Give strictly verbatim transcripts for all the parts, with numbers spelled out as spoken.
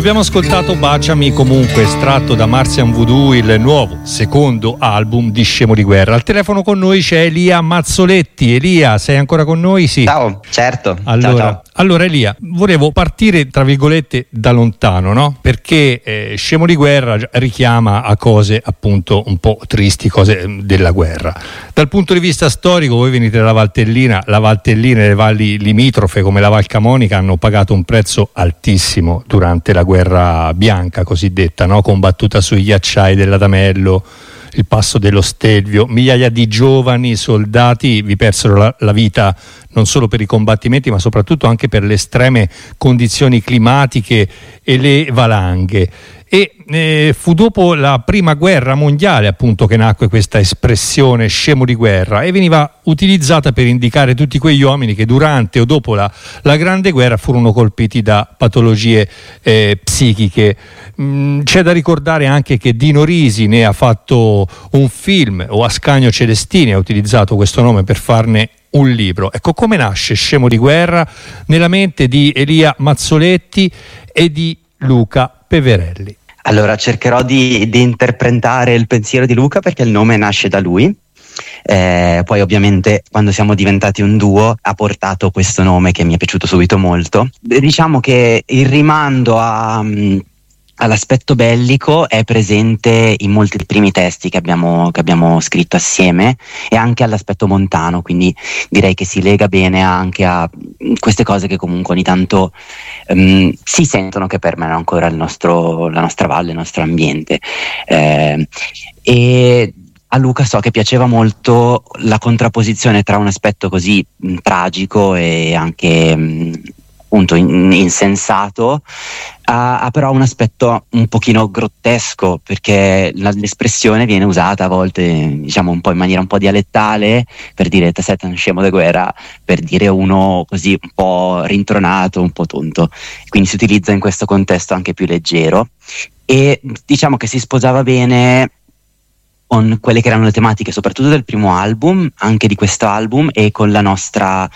Abbiamo ascoltato Baciami comunque, estratto da Martian Voodoo, il nuovo secondo album di Scemo di Guerra. Al telefono con noi c'è Elia Mazzoletti. Elia, sei ancora con noi? Sì. Ciao, certo. Allora, ciao, ciao. allora Elia, volevo partire tra virgolette da lontano, no? Perché eh, Scemo di Guerra richiama a cose appunto un po' tristi, cose della guerra. Dal punto di vista storico, voi venite dalla Valtellina, la Valtellina e le valli limitrofe come la Val Camonica hanno pagato un prezzo altissimo durante la guerra bianca cosiddetta, no? Combattuta sui ghiacciai dell'Adamello, il passo dello Stelvio. Migliaia di giovani soldati vi persero la, la vita non solo per i combattimenti ma soprattutto anche per le estreme condizioni climatiche e le valanghe. E eh, fu dopo la prima guerra mondiale appunto che nacque questa espressione Scemo di Guerra, e veniva utilizzata per indicare tutti quegli uomini che durante o dopo la, la grande guerra furono colpiti da patologie eh, psichiche. Mm, c'è da ricordare anche che Dino Risi ne ha fatto un film, o Ascanio Celestini ha utilizzato questo nome per farne un libro. Ecco, come nasce Scemo di Guerra nella mente di Elia Mazzoletti e di Luca Peverelli? Allora, cercherò di, di interpretare il pensiero di Luca, perché il nome nasce da lui. Eh, poi ovviamente quando siamo diventati un duo ha portato questo nome che mi è piaciuto subito molto. Diciamo che il rimando a... all'aspetto bellico è presente in molti dei primi testi che abbiamo, che abbiamo scritto assieme, e anche all'aspetto montano, quindi direi che si lega bene anche a queste cose che comunque ogni tanto um, si sentono, che permeano ancora il nostro, la nostra valle, il nostro ambiente. Eh, e a Luca so che piaceva molto la contrapposizione tra un aspetto così mh, tragico e anche mh, appunto in, insensato ha, ha però un aspetto un pochino grottesco, perché la, l'espressione viene usata a volte, diciamo, un po' in maniera un po' dialettale per dire te sei un scemo de guerra, per dire uno così un po' rintronato, un po' tonto, quindi si utilizza in questo contesto anche più leggero, e diciamo che si sposava bene con quelle che erano le tematiche soprattutto del primo album, anche di questo album, e con la nostra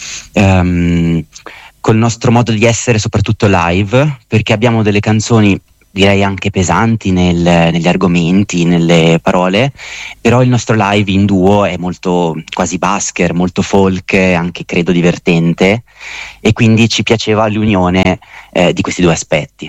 um, col nostro modo di essere soprattutto live, perché abbiamo delle canzoni direi anche pesanti nel, negli argomenti, nelle parole, però il nostro live in duo è molto quasi basker, molto folk, anche credo divertente, e quindi ci piaceva l'unione eh, di questi due aspetti.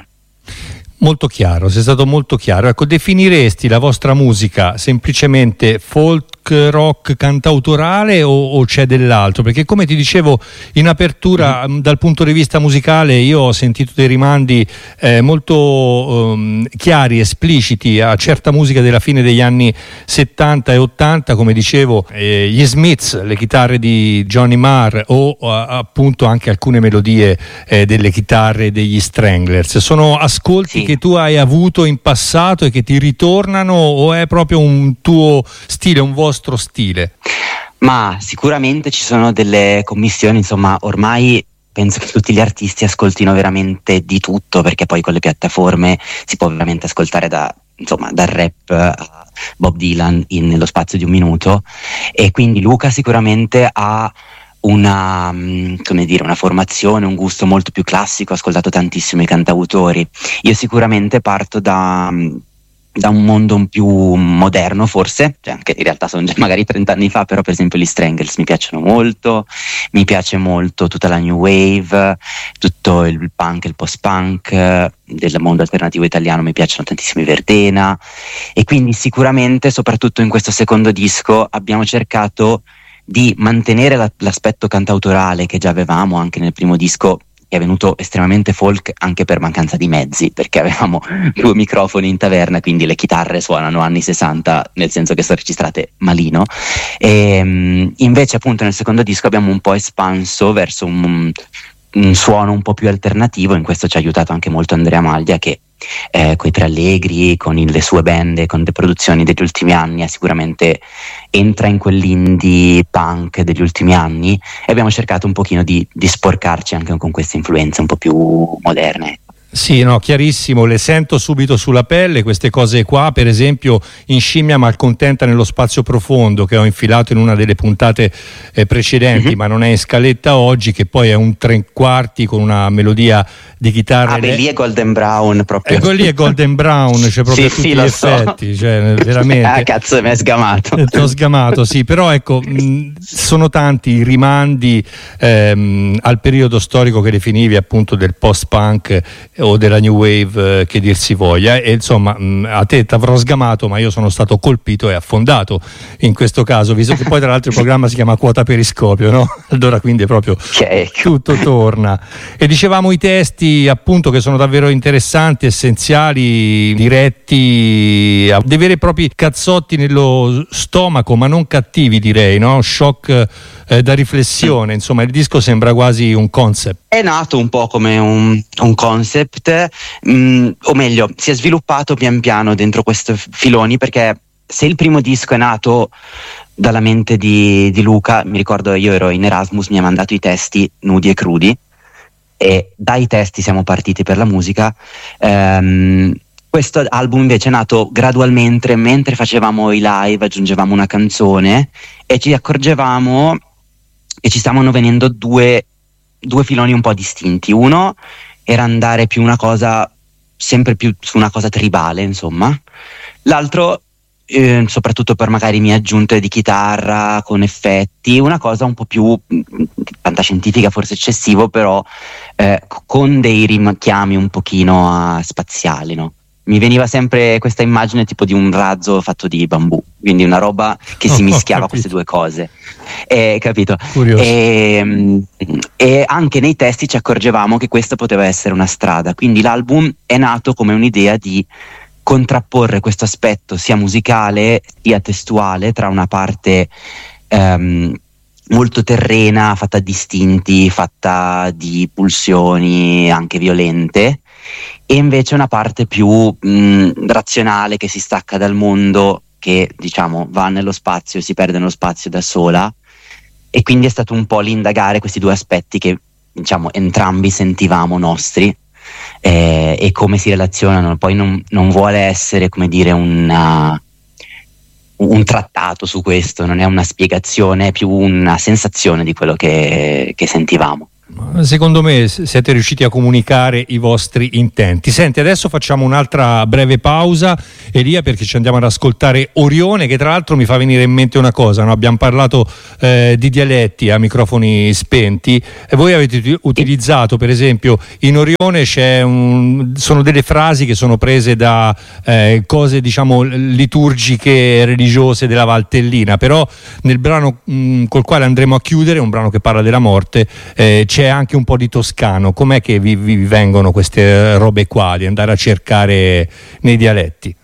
Molto chiaro, sei stato molto chiaro. Ecco, definiresti la vostra musica semplicemente folk, rock, cantautorale o, o c'è dell'altro? Perché come ti dicevo in apertura, mm-hmm. dal punto di vista musicale io ho sentito dei rimandi eh, molto um, chiari, espliciti a certa musica della fine degli anni settanta e ottanta, come dicevo eh, gli Smiths, le chitarre di Johnny Marr, o uh, appunto anche alcune melodie eh, delle chitarre degli Stranglers. Sono ascolti sì. che tu hai avuto in passato e che ti ritornano, o è proprio un tuo stile, un vostro stile? Ma sicuramente ci sono delle commissioni, insomma, ormai penso che tutti gli artisti ascoltino veramente di tutto, perché poi con le piattaforme si può veramente ascoltare da, insomma, dal rap a Bob Dylan in, nello spazio di un minuto, e quindi Luca sicuramente ha una, come dire, una formazione, un gusto molto più classico, ha ascoltato tantissimo i cantautori. Io sicuramente parto da da un mondo un più moderno, forse, cioè anche in realtà sono già magari trenta anni fa, però per esempio gli Stranglers mi piacciono molto, mi piace molto tutta la new wave, tutto il punk, il post-punk del mondo alternativo italiano, mi piacciono tantissimo i Verdena, e quindi sicuramente soprattutto in questo secondo disco abbiamo cercato di mantenere la, l'aspetto cantautorale che già avevamo anche nel primo disco, che è venuto estremamente folk anche per mancanza di mezzi, perché avevamo due microfoni in taverna, quindi le chitarre suonano anni sessanta, nel senso che sono registrate malino, e um, invece appunto nel secondo disco abbiamo un po' espanso verso un, un suono un po' più alternativo. In questo ci ha aiutato anche molto Andrea Maglia, che eh, coi Tre Allegri, con il, le sue band, con le produzioni degli ultimi anni, eh, sicuramente entra in quell'indie punk degli ultimi anni, e abbiamo cercato un pochino di, di sporcarci anche con queste influenze un po' più moderne. Sì, no, chiarissimo, le sento subito sulla pelle queste cose qua. Per esempio in Scimmia Malcontenta nello spazio profondo, che ho infilato in una delle puntate eh, precedenti, mm-hmm. ma non è in scaletta oggi, che poi è un tre quarti con una melodia di chitarre. Ah, beh, lì è Golden Brown proprio. Ecco, lì è Golden Brown, c'è proprio sì, tutti sì, gli effetti, so. cioè, veramente. Ah, cazzo, mi hai sgamato. Ti ho sgamato, sì, però ecco, mh, sono tanti i rimandi ehm, al periodo storico che definivi appunto del post-punk o della new wave, eh, che dir si voglia, e insomma mh, a te ti avrò sgamato, ma io sono stato colpito e affondato in questo caso, visto che poi tra l'altro il programma si chiama Quota Periscopio, no? Allora quindi è proprio okay. Tutto torna. E dicevamo i testi appunto che sono davvero interessanti, essenziali, diretti, a dei veri e propri cazzotti nello stomaco, ma non cattivi, direi, no? Shock eh, da riflessione, insomma il disco sembra quasi un concept. È nato un po' come un, un concept, mh, o meglio, si è sviluppato pian piano dentro questi filoni, perché se il primo disco è nato dalla mente di, di Luca, mi ricordo io ero in Erasmus, mi ha mandato i testi nudi e crudi e dai testi siamo partiti per la musica. Ehm, questo album invece è nato gradualmente mentre facevamo i live, aggiungevamo una canzone e ci accorgevamo che ci stavano venendo due, due filoni un po' distinti. Uno era andare più una cosa, sempre più su una cosa tribale, insomma. L'altro Eh, soprattutto per magari mie aggiunte di chitarra con effetti, una cosa un po' più mh, fantascientifica, forse eccessivo, però eh, con dei richiami un pochino a spaziali, no? Mi veniva sempre questa immagine tipo di un razzo fatto di bambù, quindi una roba che si mischiava queste due cose, eh, capito? E, e anche nei testi ci accorgevamo che questa poteva essere una strada, quindi l'album è nato come un'idea di contrapporre questo aspetto sia musicale sia testuale tra una parte ehm, molto terrena, fatta di istinti, fatta di pulsioni anche violente, e invece una parte più mh, razionale, che si stacca dal mondo, che diciamo va nello spazio e si perde nello spazio da sola. E quindi è stato un po' l'indagare questi due aspetti che diciamo entrambi sentivamo nostri. Eh, e come si relazionano. Poi non, non vuole essere, come dire, una, un trattato su questo, non è una spiegazione, è più una sensazione di quello che, che sentivamo. Secondo me siete riusciti a comunicare i vostri intenti. Senti, adesso facciamo un'altra breve pausa, Elia, perché ci andiamo ad ascoltare Orione, che tra l'altro mi fa venire in mente una cosa, no? Abbiamo parlato eh, di dialetti a microfoni spenti e voi avete utilizzato, per esempio, in Orione c'è un, sono delle frasi che sono prese da eh, cose diciamo liturgiche religiose della Valtellina, però nel brano mh, col quale andremo a chiudere, un brano che parla della morte, eh, c'è anche un po' di toscano. Com'è che vi, vi vengono queste robe qua di andare a cercare nei dialetti?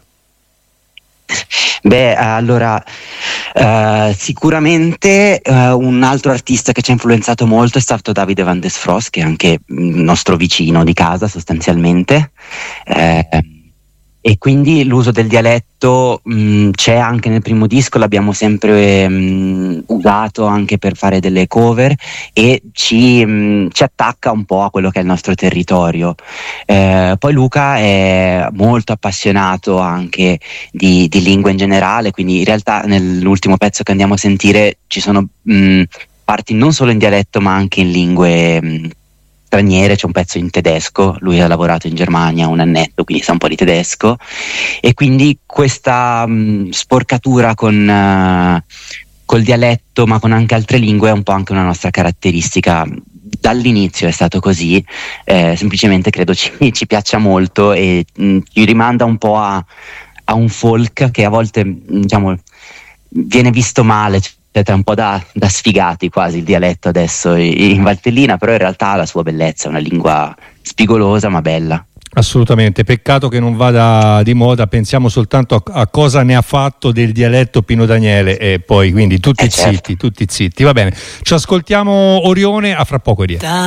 Beh, allora uh, sicuramente uh, un altro artista che ci ha influenzato molto è stato Davide Van des Frost, che è anche il nostro vicino di casa sostanzialmente, eh, e quindi l'uso del dialetto mh, c'è anche nel primo disco, l'abbiamo sempre mh, usato anche per fare delle cover, e ci, mh, ci attacca un po' a quello che è il nostro territorio. Eh, poi Luca è molto appassionato anche di, di lingua in generale, quindi in realtà nell'ultimo pezzo che andiamo a sentire ci sono mh, parti non solo in dialetto ma anche in lingue mh, straniere. C'è un pezzo in tedesco, lui ha lavorato in Germania un annetto, quindi sa un po' di tedesco, e quindi questa mh, sporcatura con uh, col dialetto ma con anche altre lingue è un po' anche una nostra caratteristica. Dall'inizio è stato così, eh, semplicemente credo ci, ci piaccia molto e mh, ci rimanda un po' a, a un folk che a volte diciamo viene visto male. È un po' da, da sfigati quasi il dialetto adesso in Valtellina, però in realtà ha la sua bellezza, è una lingua spigolosa ma bella. Assolutamente, peccato che non vada di moda, pensiamo soltanto a, a cosa ne ha fatto del dialetto Pino Daniele e poi quindi tutti eh zitti, certo. tutti zitti, va bene, ci ascoltiamo Orione, a fra poco Elia.